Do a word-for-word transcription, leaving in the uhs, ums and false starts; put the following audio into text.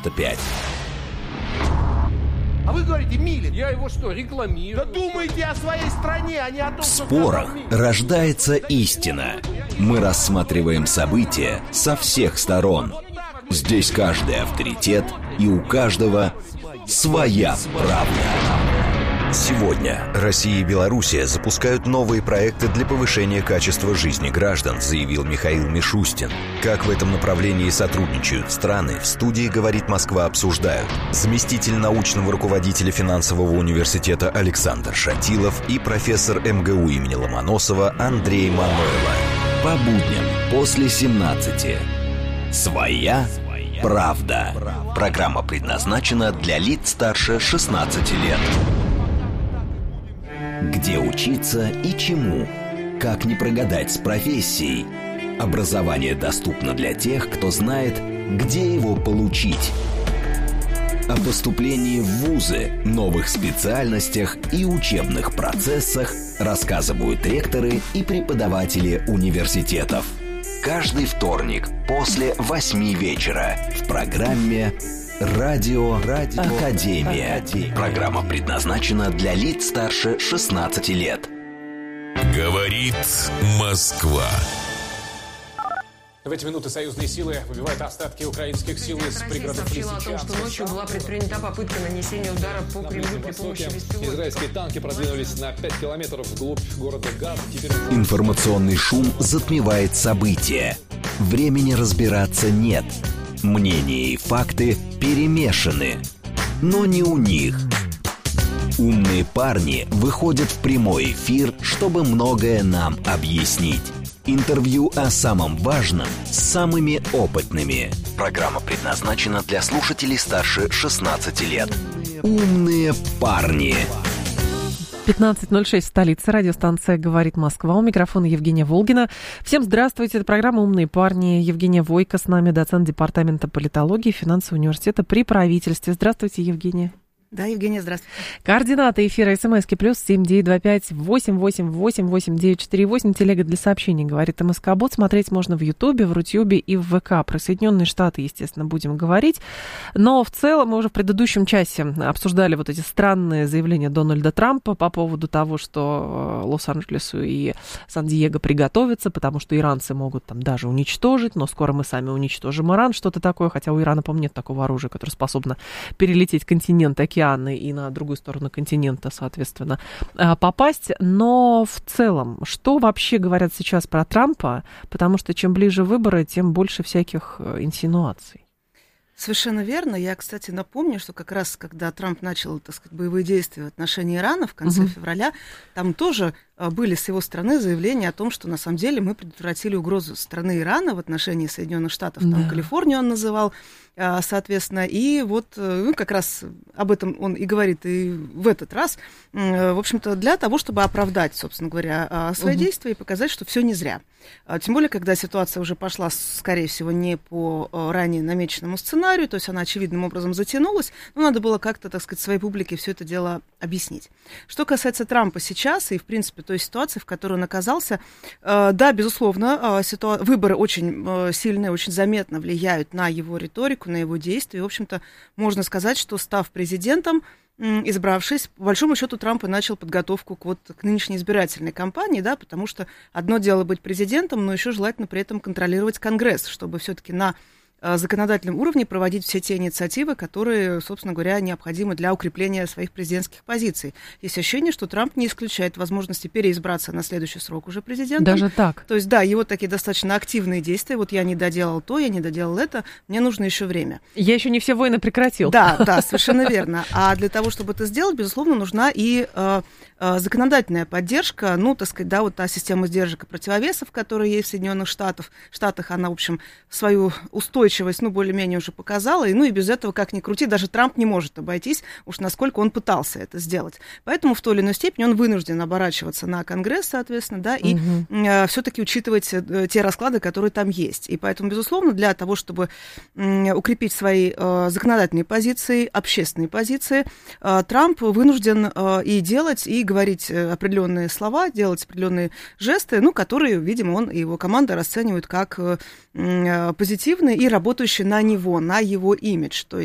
девяносто пять. А вы говорите, Милин. Я его что, рекламирую? Да думайте о своей стране, а не о том, В что... спорах рождается истина. Мы рассматриваем события со всех сторон. Здесь каждый авторитет, и у каждого своя правда. Сегодня Россия и Белоруссия запускают новые проекты для повышения качества жизни граждан, заявил Михаил Мишустин. Как в этом направлении сотрудничают страны, в студии «Говорит Москва» обсуждают заместитель научного руководителя финансового университета Александр Шатилов и профессор эм гэ у имени Ломоносова Андрей Манойло. По будням после семнадцати. Своя правда. Программа предназначена для лиц старше шестнадцати лет. Где учиться и чему? Как не прогадать с профессией? Образование доступно для тех, кто знает, где его получить. О поступлении в вузы, новых специальностях и учебных процессах рассказывают ректоры и преподаватели университетов. Каждый вторник после восьми вечера в программе «Радио, Радио Академия». Академия. Программа предназначена для лиц старше шестнадцати лет. Говорит Москва. В эти минуты союзные силы выбивают остатки украинских сил из пригородов сообщила о том, что ночью была предпринята попытка нанесения удара по Кремлю при помощи беспилотников. Израильские танки продвинулись на пять километров вглубь города Газ. Теперь... Информационный шум затмевает события. Времени разбираться нет. Мнения и факты перемешаны. Но не у них. Умные парни выходят в прямой эфир, чтобы многое нам объяснить. Интервью о самом важном с самыми опытными. Программа предназначена для слушателей старше шестнадцати лет. Умные парни. пятнадцать ноль шесть, столица, радиостанция «Говорит Москва». У микрофона Евгения Волгина. Всем здравствуйте. Это программа «Умные парни». Евгения Войко с нами, доцент департамента политологии финансового университета при правительстве. Здравствуйте, Евгения. Да, Евгения, здравствуйте. Координаты эфира СМСки плюс семь девять два пять восемь восемь восемь восемь девять четыре восемь. Телега для сообщений «Говорит МСК-бот». Смотреть можно в Ютубе, в Рутюбе и в ВК. Про Соединенные Штаты, естественно, будем говорить. Но в целом мы уже в предыдущем часе обсуждали вот эти странные заявления Дональда Трампа по поводу того, что Лос-Анджелесу и Сан-Диего приготовятся, потому что иранцы могут там даже уничтожить, но скоро мы сами уничтожим Иран, что-то такое. Хотя у Ирана, по-моему, нет такого оружия, которое способно перелететь континент, океаны и на другую сторону континента, соответственно, попасть. Но в целом, что вообще говорят сейчас про Трампа? Потому что чем ближе выборы, тем больше всяких инсинуаций. Совершенно верно. Я, кстати, напомню, что как раз когда Трамп начал, так сказать, боевые действия в отношении Ирана в конце uh-huh. февраля, там тоже были с его стороны заявления о том, что на самом деле мы предотвратили угрозу со стороны Ирана в отношении Соединенных Штатов. Там yeah. Калифорнию он называл, соответственно, и вот ну, как раз об этом он и говорит и в этот раз, в общем-то, для того, чтобы оправдать, собственно говоря, свои uh-huh. действия и показать, что все не зря. Тем более, когда ситуация уже пошла, скорее всего, не по ранее намеченному сценарию, то есть она очевидным образом затянулась, но надо было как-то, так сказать, своей публике все это дело объяснить. Что касается Трампа сейчас и, в принципе, той ситуации, в которой он оказался, да, безусловно, ситуа- выборы очень сильно, очень заметно влияют на его риторику, на его действия. И, в общем-то, можно сказать, что, став президентом, избравшись, по большому счету Трамп и начал подготовку к, вот, к нынешней избирательной кампании, да, потому что одно дело быть президентом, но еще желательно при этом контролировать Конгресс, чтобы все-таки на законодательном уровне проводить все те инициативы, которые, собственно говоря, необходимы для укрепления своих президентских позиций. Есть ощущение, что Трамп не исключает возможности переизбраться на следующий срок уже президентом. Даже так? То есть, да, его такие достаточно активные действия. Вот я не доделал то, я не доделал это, мне нужно еще время. Я еще не все войны прекратил. Да, да, совершенно верно. А для того, чтобы это сделать, безусловно, нужна и э, э, законодательная поддержка, ну, так сказать, да, вот та система сдержек и противовесов, которая есть в Соединенных Штатах. Штатах она, в общем, свою устойчивость ну, более-менее уже показала, и, ну, и без этого, как ни крути, даже Трамп не может обойтись, уж насколько он пытался это сделать. Поэтому в той или иной степени он вынужден оборачиваться на Конгресс, соответственно, да, и угу. э, все-таки учитывать э, те расклады, которые там есть. И поэтому, безусловно, для того, чтобы э, укрепить свои э, законодательные позиции, общественные позиции, э, Трамп вынужден э, и делать, и говорить определенные слова, делать определенные жесты, ну, которые, видимо, он и его команда расценивают как э, позитивные и работающие на него, на его имидж. То